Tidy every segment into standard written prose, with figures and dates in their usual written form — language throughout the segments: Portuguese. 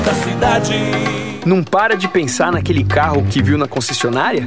da cidade. Não para de pensar naquele carro que viu na concessionária?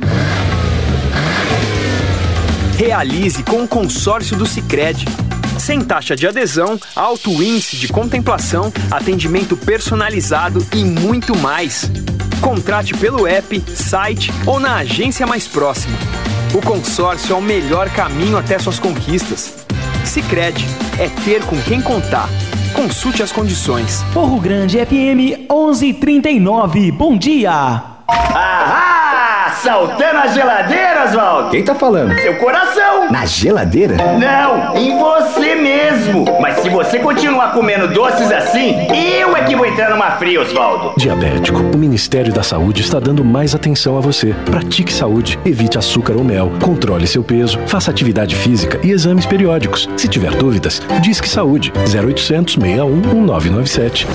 Realize com o consórcio do Sicredi. Sem taxa de adesão, alto índice de contemplação, atendimento personalizado e muito mais. Contrate pelo app, site ou na agência mais próxima. O consórcio é o melhor caminho até suas conquistas. Sicredi é ter com quem contar. Consulte as condições. Morro Grande FM 1139. Bom dia. Ahá! Saltando as geladeiras, Oswaldo. Quem tá falando? Seu coração. Na geladeira? Não, em você mesmo. Mas se você continuar comendo doces assim, eu é que vou entrar numa fria, Oswaldo. Diabético, o Ministério da Saúde está dando mais atenção a você. Pratique saúde, evite açúcar ou mel, controle seu peso, faça atividade física e exames periódicos. Se tiver dúvidas, Disque Saúde, 0800 61 1997.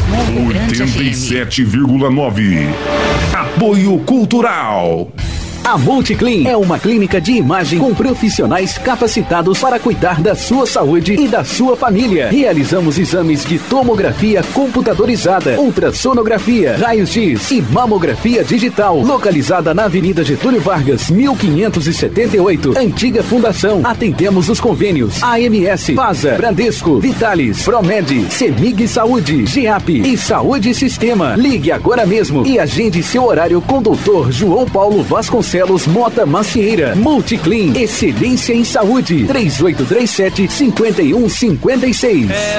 87,9. Apoio Cultural. A Multiclean é uma clínica de imagem com profissionais capacitados para cuidar da sua saúde e da sua família. Realizamos exames de tomografia computadorizada, ultrassonografia, raios-x e mamografia digital. Localizada na Avenida Getúlio Vargas, 1578, Antiga Fundação. Atendemos os convênios AMS, FASA, Bradesco, Vitalis, Promed, Semig Saúde, GEAP e Saúde Sistema. Ligue agora mesmo e agende seu horário com o Dr. João Paulo Vasconcelos Mota Macieira. Multiclean, excelência em saúde. 3837-5156.